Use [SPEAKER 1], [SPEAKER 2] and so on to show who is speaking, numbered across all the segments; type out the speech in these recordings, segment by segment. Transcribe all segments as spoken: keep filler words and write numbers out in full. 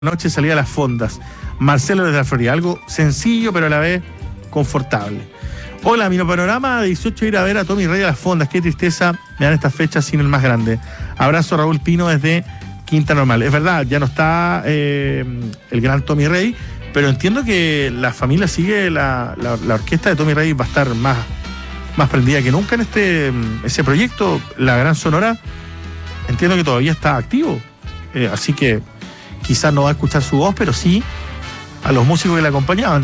[SPEAKER 1] noche salía a las fondas. Marcelo desde la Florida, algo sencillo pero a la vez confortable. Hola, mi panorama de dieciocho ir a ver a Tommy Rey a las fondas. Qué tristeza me dan estas fechas sin el más grande. Abrazo a Raúl Pino desde Quinta Normal. Es verdad, ya no está eh, el gran Tommy Rey, pero entiendo que la familia sigue, la, la, la orquesta de Tommy Rey va a estar más, más prendida que nunca en este ese proyecto. La Gran Sonora, entiendo que todavía está activo, eh, así que quizás no va a escuchar su voz, pero sí a los músicos que le acompañaban.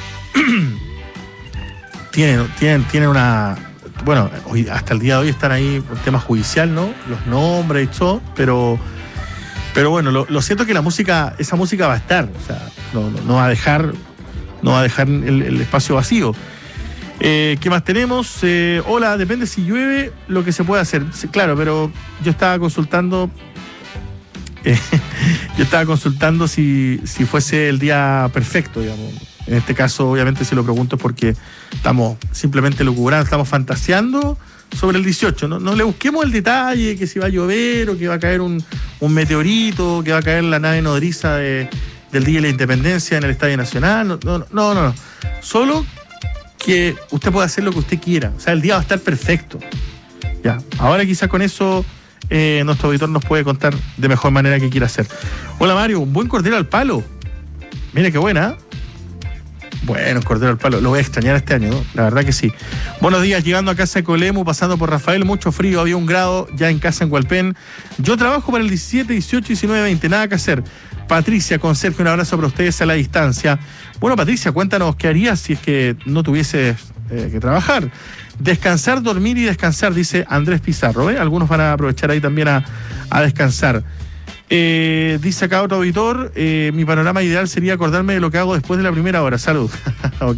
[SPEAKER 1] tienen, tienen, tienen una... Bueno, hoy, hasta el día de hoy están ahí un tema judicial, ¿no? Los nombres y todo, pero... Pero bueno, lo, lo cierto es que la música, esa música va a estar, o sea, no, no, no va a dejar, no va a dejar el, el espacio vacío. Eh, ¿Qué más tenemos? Eh, hola, depende si llueve, lo que se puede hacer. Sí, claro, pero yo estaba consultando... Eh, yo estaba consultando si, si fuese el día perfecto, digamos. En este caso, obviamente, si lo pregunto es porque estamos simplemente lucubrando, estamos fantaseando sobre el dieciocho. No, no le busquemos el detalle, que si va a llover o que va a caer un, un meteorito, que va a caer la nave nodriza de, del Día de la Independencia en el Estadio Nacional. No, no, no, no, no. Solo que usted puede hacer lo que usted quiera. O sea, el día va a estar perfecto. Ya. Ahora quizás con eso... Eh, nuestro auditor nos puede contar de mejor manera que quiera hacer. Hola Mario, un buen cordero al palo. Mira qué buena. Bueno, cordero al palo, lo voy a extrañar este año, ¿no? La verdad que sí. Buenos días, llegando a casa de Colemu, pasando por Rafael, mucho frío, había un grado ya en casa en Hualpén. Yo trabajo para el diecisiete, dieciocho, diecinueve, veinte, nada que hacer. Patricia, con Sergio, un abrazo para ustedes a la distancia. Bueno, Patricia, cuéntanos qué harías si es que no tuvieses eh, que trabajar. Descansar, dormir y descansar, dice Andrés Pizarro, ¿eh? Algunos van a aprovechar ahí también a, a descansar. Eh, dice acá otro auditor, eh, mi panorama ideal sería acordarme de lo que hago después de la primera hora. Salud. Ok.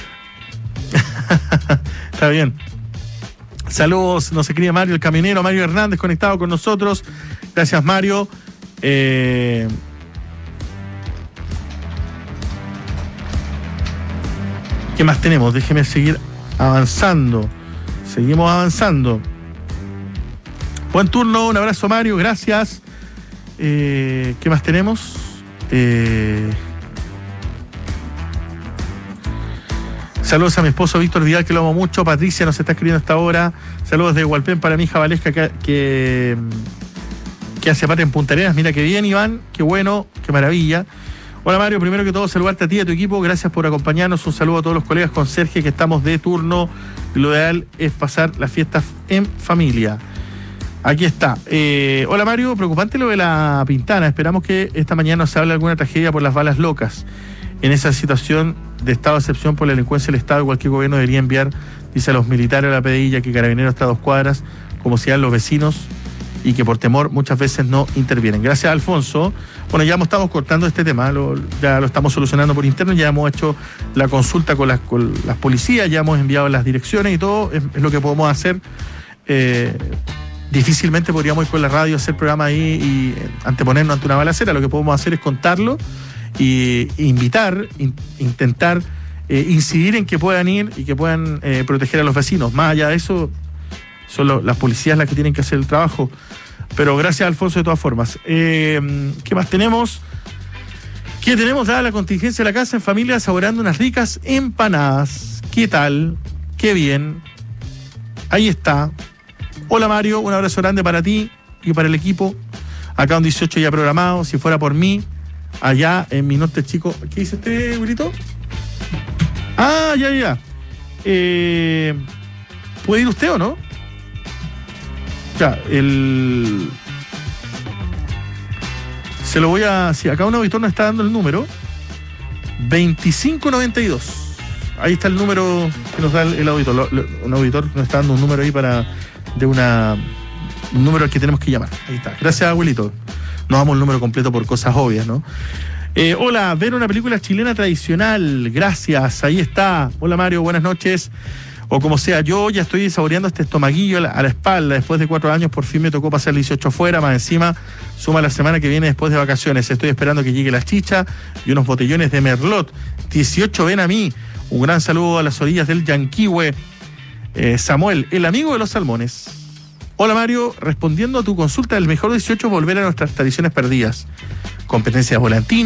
[SPEAKER 1] Está bien. Saludos, nos escribe Mario el camionero, Mario Hernández conectado con nosotros. Gracias, Mario. Eh... ¿Qué más tenemos? Déjeme seguir avanzando. Seguimos avanzando. Buen turno, un abrazo Mario, gracias. Eh, ¿Qué más tenemos? Eh, saludos a mi esposo Víctor Vidal, que lo amo mucho. Patricia nos está escribiendo hasta ahora. Saludos de Hualpén para mi hija Valesca, que, que, que hace patria en Punta Arenas. Mira qué bien, Iván, qué bueno, qué maravilla. Hola Mario, primero que todo saludarte a ti y a tu equipo, gracias por acompañarnos, un saludo a todos los colegas con Sergio que estamos de turno, lo ideal es pasar las fiestas en familia. Aquí está. Eh, hola Mario, preocupante lo de la Pintana, esperamos que esta mañana nos hable alguna tragedia por las balas locas. En esa situación de estado de excepción por la delincuencia del Estado, cualquier gobierno debería enviar, dice, a los militares a la pedilla, que Carabineros está a dos cuadras, como sean los vecinos, y que por temor muchas veces no intervienen. Gracias, Alfonso. Bueno, ya estamos cortando este tema, lo, ya lo estamos solucionando por interno, ya hemos hecho la consulta con las, con las policías, ya hemos enviado las direcciones y todo, es, es lo que podemos hacer. Eh, difícilmente podríamos ir con la radio a hacer programa ahí y anteponernos ante una balacera. Lo que podemos hacer es contarlo y invitar, in, intentar eh, incidir en que puedan ir y que puedan eh, proteger a los vecinos. Más allá de eso, son lo, las policías las que tienen que hacer el trabajo. Pero gracias, Alfonso, de todas formas. Eh, ¿Qué más tenemos? ¿Qué tenemos? Dada la contingencia de la casa en familia, saboreando unas ricas empanadas. ¿Qué tal? Qué bien. Ahí está. Hola, Mario. Un abrazo grande para ti y para el equipo. Acá un dieciocho ya programado. Si fuera por mí, allá en mi norte chico. ¿Qué dice este grito? Ah, ya, ya. Eh, ¿Puede ir usted o no? Ya, el... Se lo voy a... Sí, acá un auditor nos está dando el número. veinticinco noventa y dos. Ahí está el número que nos da el, el auditor. Lo, lo, un auditor nos está dando un número ahí para... De una... Un número al que tenemos que llamar. Ahí está. Gracias, abuelito. No damos el número completo por cosas obvias, ¿no? Eh, hola, ver una película chilena tradicional. Gracias, ahí está. Hola, Mario, buenas noches. O como sea, yo ya estoy saboreando este estomaguillo a la, a la espalda. Después de cuatro años, por fin me tocó pasar el dieciocho afuera. Más encima, suma la semana que viene después de vacaciones. Estoy esperando que llegue la chicha y unos botellones de Merlot. dieciocho, ven a mí. Un gran saludo a las orillas del Yanquihue. Eh, Samuel, el amigo de los salmones. Hola Mario, respondiendo a tu consulta, el mejor dieciocho volver a nuestras tradiciones perdidas. Competencias volantinas.